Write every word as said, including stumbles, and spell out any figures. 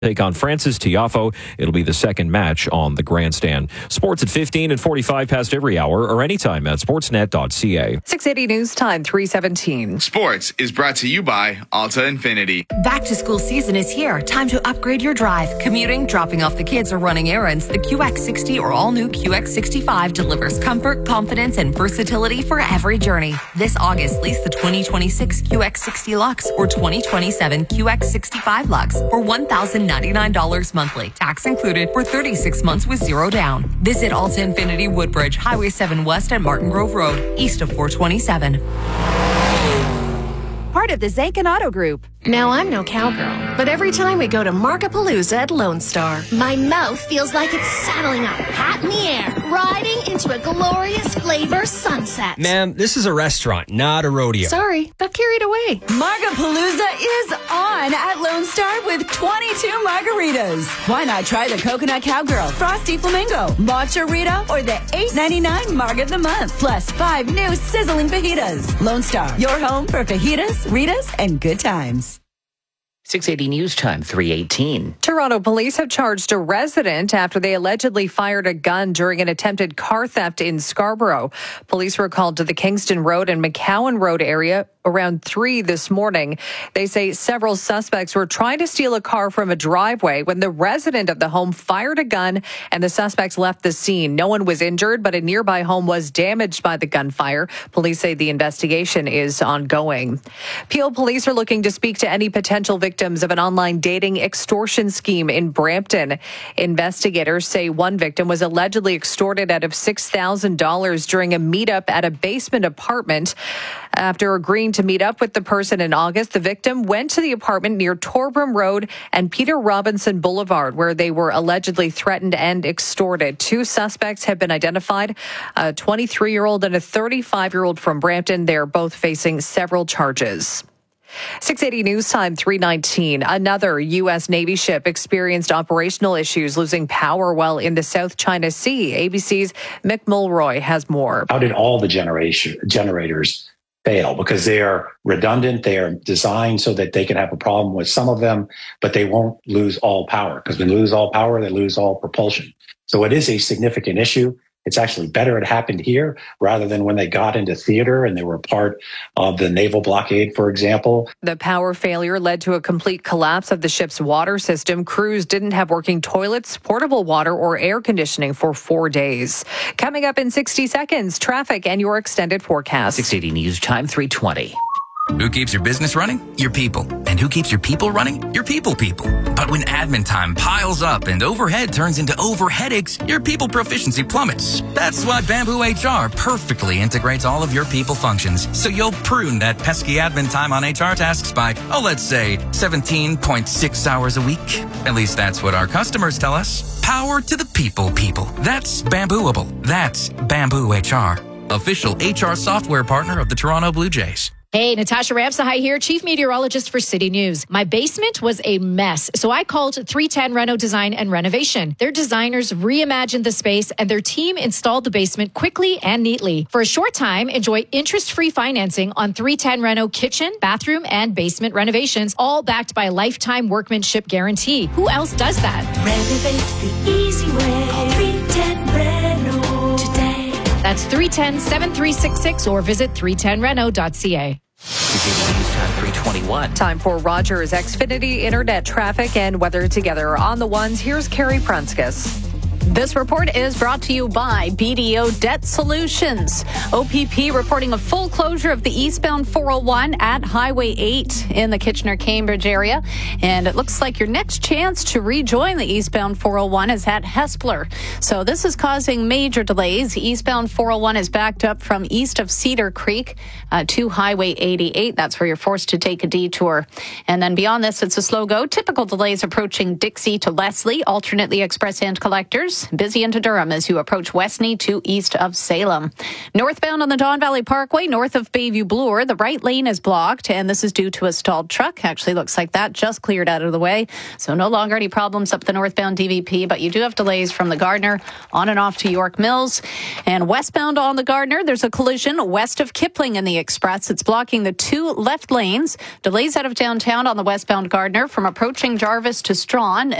take on Francis Tiafoe. It'll be the second match on the grandstand. Sports at fifteen and forty-five past every hour or anytime at sportsnet dot c a. six eighty News Time, three seventeen. Sports is brought to you by Alta Infinity. Back to school season is here. Time to upgrade your drive. Commuting, dropping off the kids, or running errands. The Q X sixty or all new Q X sixty-five delivers comfort, confidence, and versatility for every journey. This August, lease the twenty twenty-six Q X sixty Lux or twenty twenty-seven Q X sixty-five Lux for one thousand ninety-nine dollars monthly. Tax included for thirty-six months with zero down. Visit Alta Infinity Woodbridge, Highway seven West at Martin Grove Road, east of four twenty-seven. Part of the Zankin Auto Group. Now, I'm no cowgirl, but every time we go to Markapalooza at Lone Star, my mouth feels like it's saddling up, hat in the air, riding into a glorious flavor sunset. Ma'am, this is a restaurant, not a rodeo. Sorry, got carried away. Markapalooza is on at Lone Star with twenty-two margaritas. Why not try the Coconut Cowgirl, Frosty Flamingo, Matcha Rita, or the eight ninety-nine Marg of the Month, plus five new sizzling fajitas. Lone Star, your home for fajitas, Ritas, and good times. six eighty News Time, three eighteen. Toronto police have charged a resident after they allegedly fired a gun during an attempted car theft in Scarborough. Police were called to the Kingston Road and McCowan Road area around three this morning. They say several suspects were trying to steal a car from a driveway when the resident of the home fired a gun and the suspects left the scene. No one was injured, but a nearby home was damaged by the gunfire. Police say the investigation is ongoing. Peel police are looking to speak to any potential victims of an online dating extortion scheme in Brampton. Investigators say one victim was allegedly extorted out of six thousand dollars during a meetup at a basement apartment. After agreeing to meet up with the person in August, the victim went to the apartment near Torbram Road and Peter Robinson Boulevard, where they were allegedly threatened and extorted. Two suspects have been identified, a twenty-three-year-old and a thirty-five-year-old from Brampton. They're both facing several charges. six eighty News Time, three nineteen. Another U S Navy ship experienced operational issues, losing power while in the South China Sea. A B C's Mick Mulroy has more. How did all the generation generators fail? Because they are redundant. They are designed so that they can have a problem with some of them, but they won't lose all power. Because when they lose all power, they lose all propulsion. So it is a significant issue. It's actually better it happened here rather than when they got into theater and they were part of the naval blockade, for example. The power failure led to a complete collapse of the ship's water system. Crews didn't have working toilets, portable water, or air conditioning for four days. Coming up in sixty seconds, traffic and your extended forecast. six eighty News Time, three twenty. Who keeps your business running? Your people. And who keeps your people running? Your people people. But when admin time piles up and overhead turns into over headaches, your people proficiency plummets. That's why Bamboo H R perfectly integrates all of your people functions, so you'll prune that pesky admin time on H R tasks by, oh, let's say seventeen point six hours a week. At least that's what our customers tell us. Power to the people people. That's Bambooable. That's Bamboo H R. Official H R software partner of the Toronto Blue Jays. Hey, Natasha Ramsahai here, Chief Meteorologist for City News. My basement was a mess, so I called three ten Reno Design and Renovation. Their designers reimagined the space and their team installed the basement quickly and neatly. For a short time, enjoy interest-free financing on three ten Reno kitchen, bathroom, and basement renovations, all backed by a lifetime workmanship guarantee. Who else does that? Renovate the easy way. Call three ten Reno today. That's three one zero, seven three six six or visit three ten reno dot c a. News Time, three twenty-one. Time for Rogers Xfinity Internet traffic and weather together. On the ones, here's Carrie Prunskis. This report is brought to you by B D O Debt Solutions. O P P reporting a full closure of the eastbound four oh one at Highway eight in the Kitchener-Cambridge area. And it looks like your next chance to rejoin the eastbound four oh one is at Hespeler. So this is causing major delays. Eastbound four oh one is backed up from east of Cedar Creek uh, to Highway eighty-eight. That's where you're forced to take a detour. And then beyond this, it's a slow go. Typical delays approaching Dixie to Leslie, alternately express and collectors. cars. Busy into Durham as you approach Westney to east of Salem. Northbound on the Don Valley Parkway, north of Bayview Bloor, the right lane is blocked, and this is due to a stalled truck. Actually looks like that just cleared out of the way. So no longer any problems up the northbound D V P, but you do have delays from the Gardner on and off to York Mills. And westbound on the Gardner, there's a collision west of Kipling in the Express. It's blocking the two left lanes. Delays out of downtown on the westbound Gardner from approaching Jarvis to Strawn.